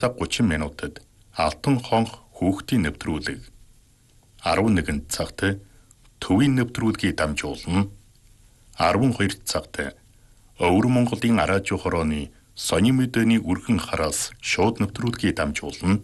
цаг 30 минутад алтан хонх хүүхдийн нэвтрүүлэг. 11 цагт төвийн нэвтрүүлгийг дамжуулна. 12 цагт Өвөр Монголын Араажуу хорооны сонин мэдээний үргэн хараас шууд нэвтрүүлгийг дамжуулна.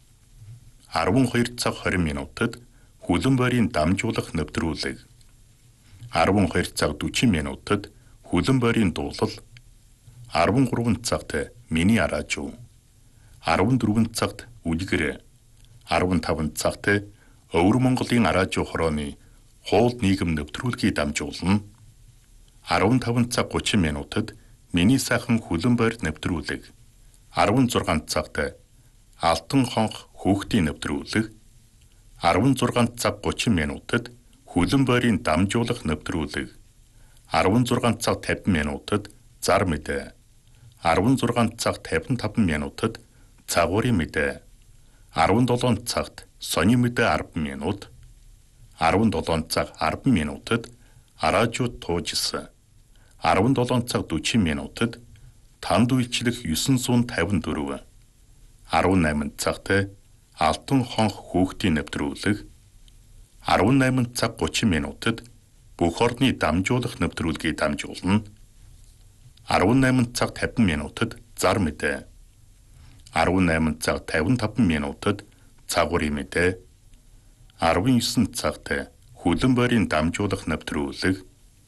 12 цаг 20 минутад хүлэн байрын дамжуулах нэвтрүүлэг. 12 цаг 40 минутад хүлэн байрын дуулал. 13 цагт миний Араажуу. 14 цагт үлгэр. 15 цагт Өвөр Монголын Араажуу хорооны хууль нийгэм нэвтрүүлгийг дамжуулна. 15 цаг 30 минутад миний сайхан хүлэн байр нэвтрүүлэг. 16 цагт алтан хонх хүүхдийн нэвтрүүлэг. 16 цаг 30 минутад хүлэн байрын дамжуулах нэвтрүүлэг. 16 цаг 50 минутад зар мэдээ. 16 цаг 55 минутад цагуурын мэдээ. 17 цагт сонин мэдээ 10 минут. 17 цаг 10 минутад Араажууд туужсан. 17 цаг 40 минутад танд үйлчлэх 954. 18 цагт алтан хонх хүүхдийн нэвтрүүлэг. 18 цаг 30 минутад бүх орны дамжуулах нэвтрүүлгийг дамжуулна. 18 цаг 50 минутад зар мэдээ. 18 цаг 55 минутад цагуурын мэдээ. 19 цагт хүлэн байрын дамжуулах нэвтрүүлэг.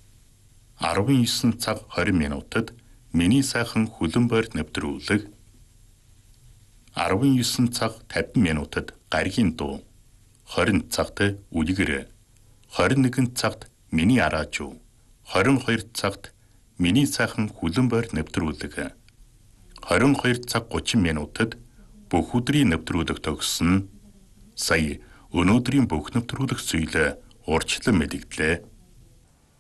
19 цаг 20 минутад миний сайхан хүлэн байр нэвтрүүлэг. 19 цаг 50 минутад гаригийн дуу. 20 цагт үлгэр. 21 цагт миний Араажуу. 22 цагт миний сайхан хүлэн байр нэвтрүүлэг. 22 цаг 30 минутад бүх өдрийн нэвтрүүлэг төгссөн. Сая өнөөдрийн бүх нэвтрүүлэг зүйлээ урьдчилан мэдэгдлээ.